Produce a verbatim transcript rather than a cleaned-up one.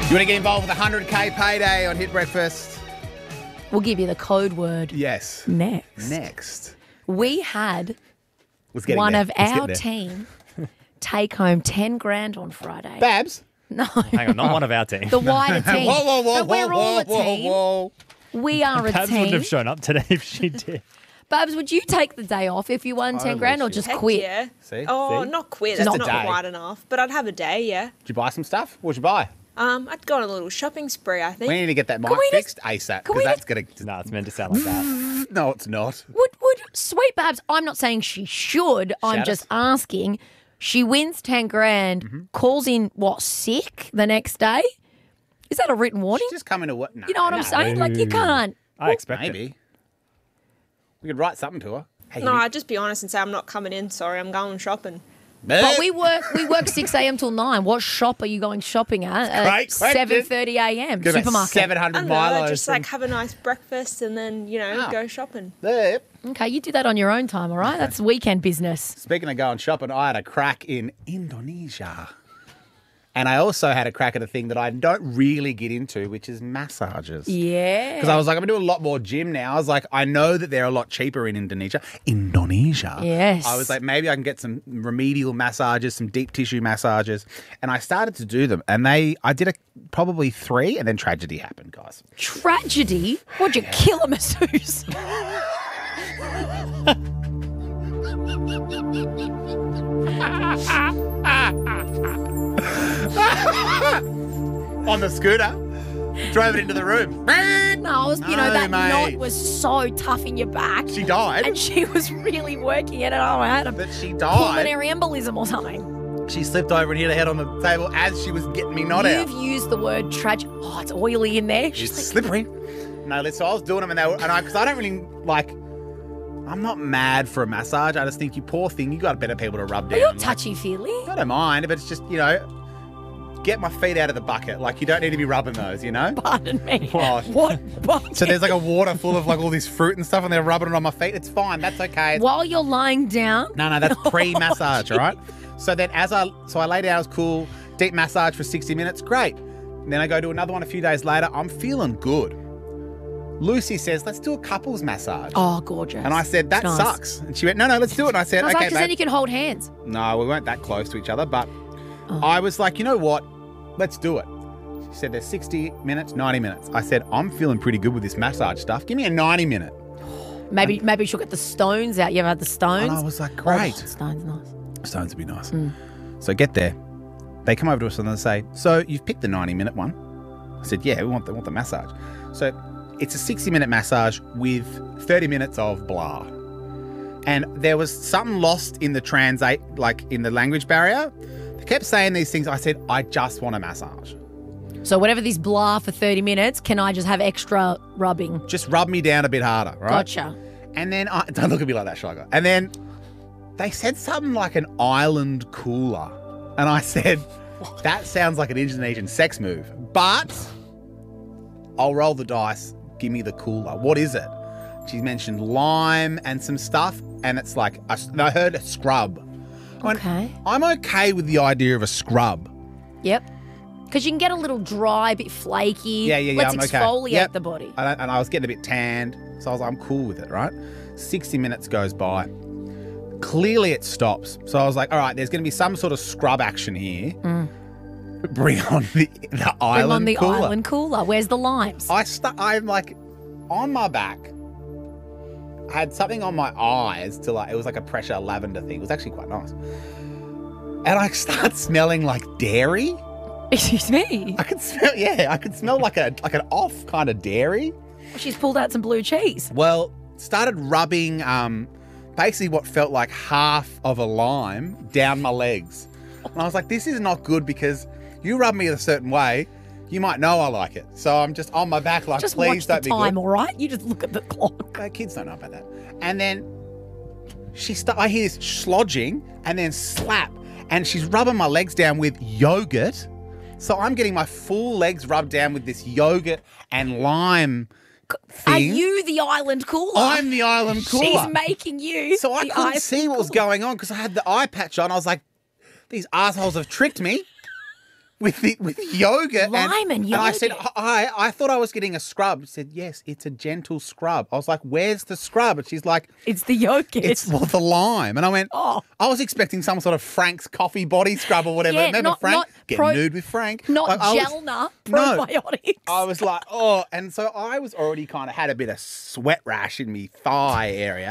You want to get involved with a one hundred K payday on Hit Breakfast? We'll give you the code word Yes. next. Next. We had Let's get one there. of Let's get our there. team take home ten grand on Friday. Babs? No. Hang on, not one of our team. The wider team. Whoa, whoa, whoa, But we're whoa, all whoa, a team. whoa, whoa. We are a Babs team. wouldn't have shown up today if she did. Babs, would you take the day off if you won ten grand or just Heck quit? yeah. See? Oh, See? not quit. Just That's a not day. quite enough. But I'd have a day, yeah. Did you buy some stuff? What'd you buy? Um, I'd go on a little shopping spree, I think. We need to get that mic we just- fixed ASAP can we because that's going to... No, it's meant to sound like that. No, it's not. Would would sweet Babs? I'm not saying she should. I'm Shout just us. asking. She wins ten grand, Mm-hmm. calls in what sick the next day. Is that a written warning? Just come into what? No, You know what I'm no. saying? Like you can't. I expect it. Maybe. We could write something to her. Hey, No, you- I'd just be honest and say I'm not coming in. Sorry, I'm going shopping. But we work we work six a.m. till nine. What shop are you going shopping at? Great At question. seven thirty a.m. Got about Supermarket. seven I hundred don't know, milos. just from- like have a nice breakfast and then, you know, Ah. go shopping. There. Okay, you do that on your own time, all right? That's weekend business. Speaking of going shopping, I had a crack in Indonesia. And I also had a crack at a thing that I don't really get into, which is massages. Yeah. Because I was like, I'm going to do a lot more gym now. I was like, I know that they're a lot cheaper in Indonesia. Indonesia. Yes. I was like, maybe I can get some remedial massages, some deep tissue massages. And I started to do them. And they, I did a, probably three, and then tragedy happened, guys. Tragedy? What'd you kill a masseuse? On the scooter, drove it into the room. No, you know, No, that mate. knot was so tough in your back. She died. And she was really working it. Oh, I had a But she died. pulmonary embolism or something. She slipped over and hit her head on the table as she was getting me knot You've out. used the word tragic. Oh, it's oily in there. She's It's like, slippery. No, so I was doing them and they were, and I, because I don't really like, I'm not mad for a massage. I just think you poor thing, you got better people to rub are down. you Like, touchy feely? I don't mind, but it's just, you know, get my feet out of the bucket. Like, you don't need to be rubbing those, you know? Pardon me. Oh. What bucket? So there's like a water full of like all this fruit and stuff and they're rubbing it on my feet. It's fine. That's okay. It's While you're lying down. No, no, that's pre-massage, all right? So then as I, so I lay down, it was cool, deep massage for sixty minutes, great. And then I go to another one a few days later, I'm feeling good. Lucy says, let's do a couples massage. Oh, gorgeous. And I said, that Nice. sucks. And she went, no, no, let's do it. And I said, I was okay, like, because then babe. you can hold hands. No, we weren't that close to each other, but Oh. I was like, you know what? Let's do it. She said, there's sixty minutes, ninety minutes. I said, I'm feeling pretty good with this massage stuff. Give me a ninety minute. Maybe maybe she'll get the stones out. You ever had the stones? And I was like, great. Oh, stones, nice. Stones would be nice. Mm. So get there. They come over to us and they say, so you've picked the ninety minute one? I said, yeah, we want the, want the massage. So it's a sixty minute massage with thirty minutes of blah. And there was something lost in the translate, like in the language barrier. They kept saying these things. I said, I just want a massage. So whatever this blah for thirty minutes, can I just have extra rubbing? Just rub me down a bit harder, right? Gotcha. And then, I, don't look at me like that, Shiger. And then they said something like an island cooler. And I said, that sounds like an Indonesian sex move. But I'll roll the dice. Give me the cooler. What is it? She mentioned lime and some stuff. And it's like, a, and I heard a scrub. I went, Okay. I'm okay with the idea of a scrub. Yep. Because you can get a little dry, a bit flaky. Yeah, yeah, yeah. Let's I'm okay. exfoliate Yep. the body. And I, and I was getting a bit tanned. So I was like, I'm cool with it, right? sixty minutes goes by. Clearly it stops. So I was like, all right, there's going to be some sort of scrub action here. Bring on the, the Bring island on the cooler. island cooler. Where's the limes? I stu- I'm like on my back. I had something on my eyes to like, it was like a pressure lavender thing. It was actually quite nice. And I start smelling like dairy. Excuse me. I could smell, yeah, I could smell like a like an off kind of dairy. She's pulled out some blue cheese. Well, started rubbing um, basically what felt like half of a lime down my legs. And I was like, this is not good because you rub me a certain way, you might know I like it. So I'm just on my back like, Just please watch don't the be time, good. all right? You just look at the clock. Uh, kids don't know about that. And then she st- I hear this slodging and then slap. And she's rubbing my legs down with yogurt. So I'm getting my full legs rubbed down with this yogurt and lime thing. Are you the island cooler? I'm the island cooler. She's making you. So I the couldn't island see what was cooler. going on because I had the eye patch on. I was like, these assholes have tricked me. with the, with yogurt. Lime and And I said, yogurt. I, I thought I was getting a scrub. She said, yes, it's a gentle scrub. I was like, where's the scrub? And she's like, It's the yogurt. it's well, the lime. And I went, Oh. I was expecting some sort of Frank's coffee body scrub or whatever. Yeah, Remember not- Frank? not Get pro- nude with Frank. Not Like, I was- Gelner No. probiotics. I was like, oh. And so I was already kind of had a bit of sweat rash in me thigh area.